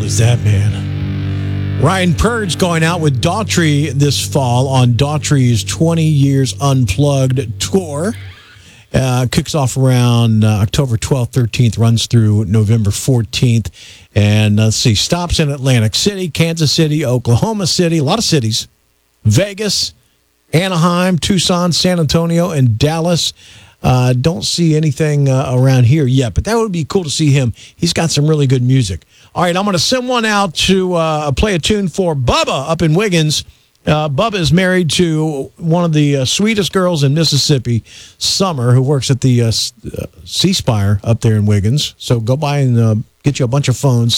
is that, man? Ryan Purge going out with Daughtry this fall on Daughtry's 20 Years Unplugged tour. Kicks off around October 12th, 13th, runs through November 14th. And let's see, stops in Atlantic City, Kansas City, Oklahoma City, a lot of cities, Vegas, Anaheim, Tucson, San Antonio, and Dallas. Don't see anything around here yet, but that would be cool to see him. He's got some really good music. All right, I'm going to send one out to play a tune for Bubba up in Wiggins. Bubba is married to one of the sweetest girls in Mississippi, Summer, who works at the C Spire up there in Wiggins. So go by and get you a bunch of phones.